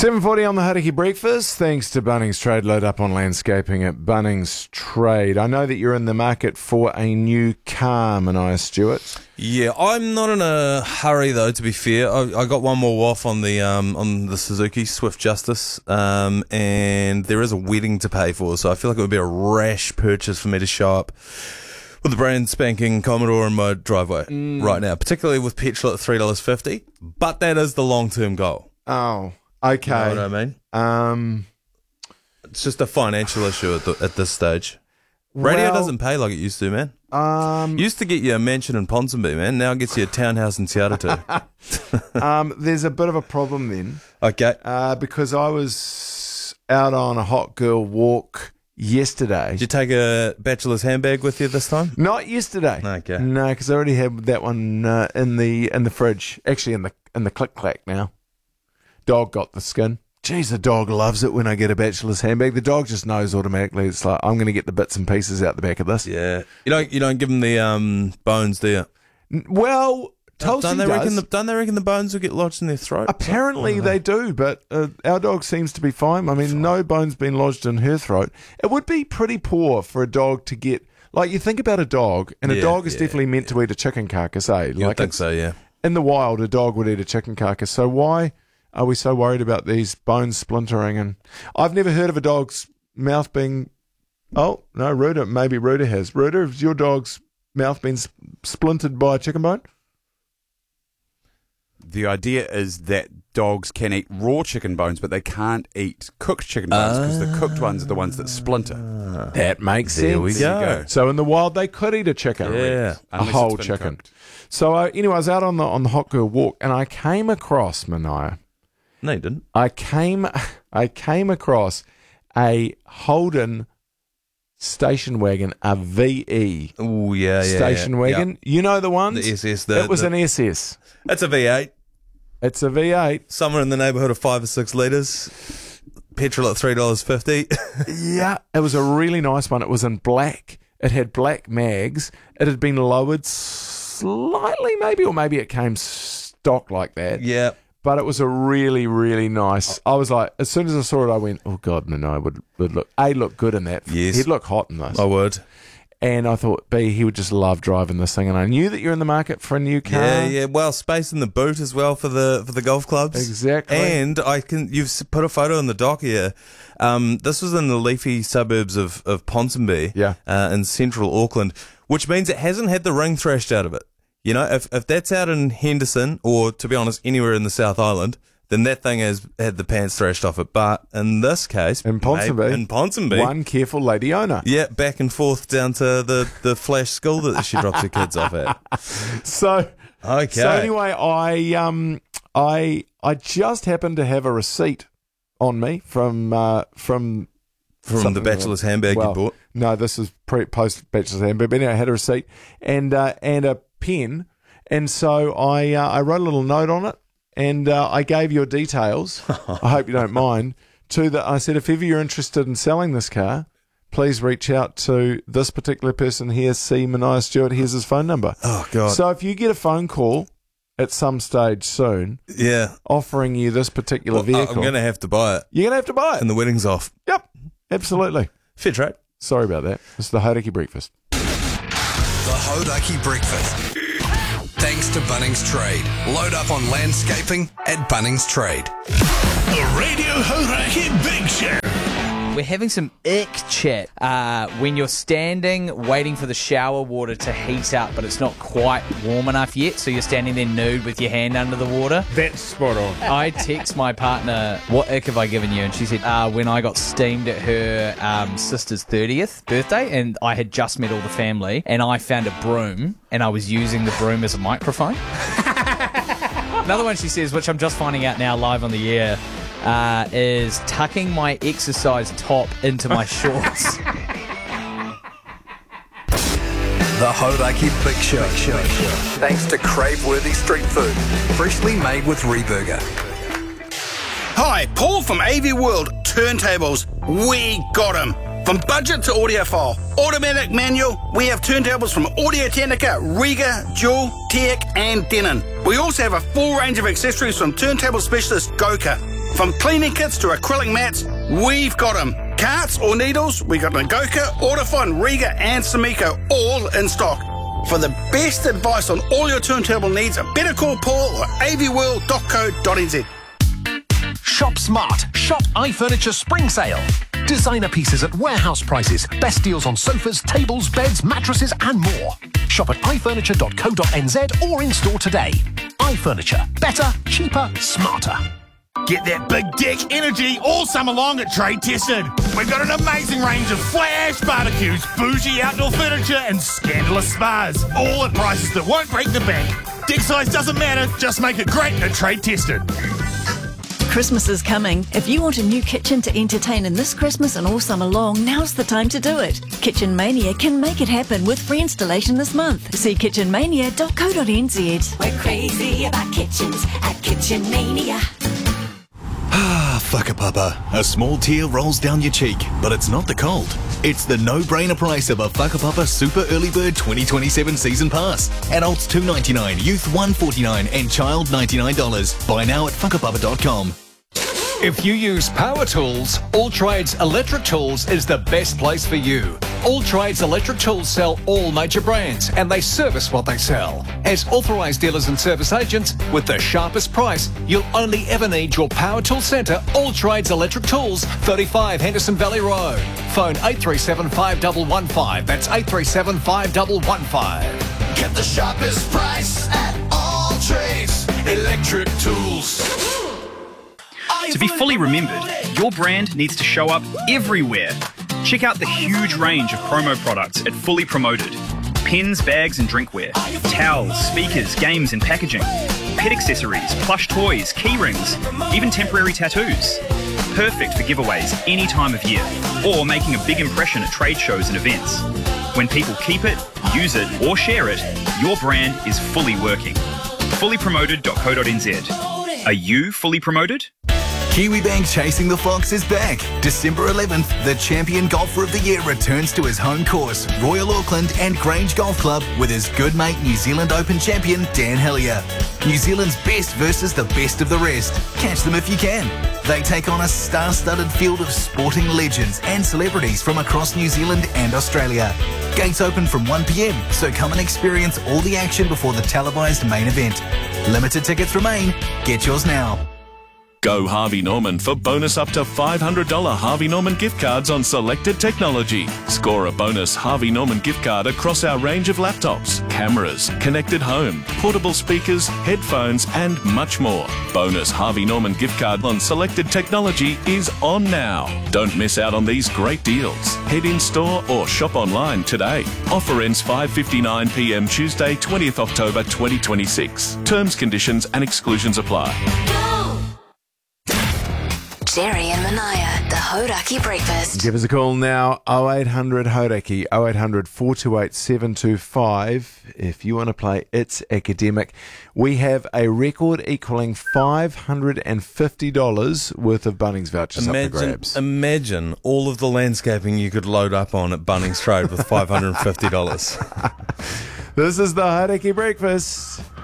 7:40 on the Hauraki Breakfast. Thanks to Bunnings Trade. Load up on landscaping at Bunnings Trade. I know that you're in the market for a new car, Mania Stewart. Yeah, I'm not in a hurry though. To be fair, I got one more off on the Suzuki Swift Justice, and there is a wedding to pay for, so I feel like it would be a rash purchase for me to show up with the brand spanking Commodore in my driveway right now, particularly with petrol at $3.50. But that is the long-term goal. Oh, okay. You know what I mean? It's just a financial issue at this stage. Radio doesn't pay like it used to, man. Used to get you a mansion in Ponsonby, man. Now it gets you a townhouse in Te Aratū. There's a bit of a problem then. Okay. Because I was out on a hot girl walk yesterday. Did you take a bachelor's handbag with you this time? Not yesterday. Okay. No, because I already had that one in the fridge. Actually, in the click clack now. Dog got the skin. Jeez, the dog loves it when I get a bachelor's handbag. The dog just knows automatically. It's like, I'm going to get the bits and pieces out the back of this. Yeah. You don't give them the bones, do you? Well, Tulsi don't they reckon the bones will get lodged in their throat? Apparently they do, but our dog seems to be fine. I mean, no bones been lodged in her throat. It would be pretty poor for a dog to get... Like, you think about a dog, and a dog is definitely meant to eat a chicken carcass, eh? I think so, yeah. In the wild, a dog would eat a chicken carcass. So why are we so worried about these bones splintering? And I've never heard of a dog's mouth being... Oh, no, Ruda. Maybe Ruda has. Ruda, has your dog's mouth been splintered by a chicken bone? The idea is that dogs can eat raw chicken bones, but they can't eat cooked chicken bones because the cooked ones are the ones that splinter. That makes sense. There we go. So in the wild, they could eat a chicken. Yeah. A whole chicken. Cooked. So anyway, I was out on the hot girl walk, and I came across, Mania. No, you didn't. I came across a Holden station wagon, a VE. Oh, yeah. Station wagon. Yeah. You know the ones? The SS. It was an SS. It's a V8. It's a V8. Somewhere in the neighbourhood of 5 or 6 litres. Petrol at $3.50. Yeah, it was a really nice one. It was in black. It had black mags. It had been lowered slightly, maybe, or maybe it came stock like that. Yeah. But it was a really, really nice. I was like, as soon as I saw it, I went, "Oh God, no, would look good in that. Yes, he'd look hot in this. I would." And I thought, B, he would just love driving this thing. And I knew that you're in the market for a new car. Yeah. Well, space in the boot as well for the golf clubs. Exactly. And you've put a photo in the dock here. This was in the leafy suburbs of Ponsonby. Yeah. In central Auckland, which means it hasn't had the ring thrashed out of it. You know, if that's out in Henderson, or to be honest, anywhere in the South Island, then that thing has had the pants thrashed off it. But in this case, in Ponsonby, one careful lady owner. Yeah, back and forth down to the flash school that she drops her kids off at. So anyway, I just happened to have a receipt on me from the bachelor's handbag you bought. No, this is post bachelor's handbag. But anyway, I had a receipt and a pen, and so I wrote a little note on it, and I gave your details. I hope you don't mind. I said, if ever you're interested in selling this car, please reach out to this particular person here. See Mania Stewart. Here's his phone number. Oh God! So if you get a phone call at some stage soon, offering you this particular vehicle, I'm going to have to buy it. You're going to have to buy it, and the wedding's off. Yep, absolutely. Fair trade. Sorry about that. It's the Hauraki Breakfast. The Hauraki Breakfast. Thanks to Bunnings Trade. Load up on landscaping at Bunnings Trade. The Radio Hauraki Big Show. We're having some ick chat when you're standing waiting for the shower water to heat up, but it's not quite warm enough yet, so you're standing there nude with your hand under the water. That's spot on. I text my partner, what ick have I given you? And she said, when I got steamed at her sister's 30th birthday, and I had just met all the family, and I found a broom, and I was using the broom as a microphone. Another one she says, which I'm just finding out now live on the air, is tucking my exercise top into my shorts. The Hauraki Big Show. Thanks to crave-worthy street food, freshly made with Reburger. Hi, Paul from AV World Turntables. We got 'em. From budget to audiophile, automatic, manual, we have turntables from Audio-Technica, Riga, Jewel, TEC and Denon. We also have a full range of accessories from turntable specialist Goka. From cleaning kits to acrylic mats, we've got them. Carts or needles, we got Nagoka, Autofine, Riga and Sumiko all in stock. For the best advice on all your turntable needs, better call Paul or avworld.co.nz. Shop smart. Shop iFurniture Spring Sale. Designer pieces at warehouse prices. Best deals on sofas, tables, beds, mattresses and more. Shop at iFurniture.co.nz or in store today. iFurniture. Better, cheaper, smarter. Get that big dick energy all summer long at Trade Tested. We've got an amazing range of flash barbecues, bougie outdoor furniture and scandalous spas, all at prices that won't break the bank. Dick size doesn't matter, just make it great at Trade Tested. Christmas is coming. If you want a new kitchen to entertain in this Christmas and all summer long, now's the time to do it. Kitchen Mania can make it happen with free installation this month. See kitchenmania.co.nz. We're crazy about kitchens at Kitchen Mania. Whakapapa. A small tear rolls down your cheek, but it's not the cold. It's the no-brainer price of a Whakapapa Super Early Bird 2027 Season Pass. Adults $2.99, youth $1.49 and child $99. Buy now at whakapapa.com. If you use power tools, All Trades Electric Tools is the best place for you. All Trades Electric Tools sell all major brands and they service what they sell. As authorised dealers and service agents, with the sharpest price, you'll only ever need your power tool centre, All Trades Electric Tools, 35 Henderson Valley Road. Phone 837 5115. That's 837 5115. Get the sharpest price at All Trades Electric Tools. To be fully remembered, your brand needs to show up everywhere. Check out the huge range of promo products at Fully Promoted. Pens, bags and drinkware, towels, speakers, games and packaging, pet accessories, plush toys, key rings, even temporary tattoos. Perfect for giveaways any time of year, or making a big impression at trade shows and events. When people keep it, use it or share it, your brand is fully working. Fullypromoted.co.nz. Are you fully promoted? Kiwibank Chasing the Fox is back. December 11th, the champion golfer of the year returns to his home course, Royal Auckland and Grange Golf Club, with his good mate New Zealand Open champion Dan Hillier. New Zealand's best versus the best of the rest. Catch them if you can. They take on a star-studded field of sporting legends and celebrities from across New Zealand and Australia. Gates open from 1 p.m, so come and experience all the action before the televised main event. Limited tickets remain. Get yours now. Go Harvey Norman for bonus up to $500 Harvey Norman gift cards on selected technology. Score a bonus Harvey Norman gift card across our range of laptops, cameras, connected home, portable speakers, headphones and much more. Bonus Harvey Norman gift card on selected technology is on now. Don't miss out on these great deals. Head in store or shop online today. Offer ends 5:59 p.m. Tuesday, 20th October 2026. Terms, conditions and exclusions apply. Jerry and Manaya, the Hodaki Breakfast. Give us a call now, 0800 Hodaki, 0800 428 725. If you want to play It's Academic, we have a record equaling $550 worth of Bunnings vouchers up for grabs. Imagine all of the landscaping you could load up on at Bunnings Trade with $550. This is the Hodaki Breakfast.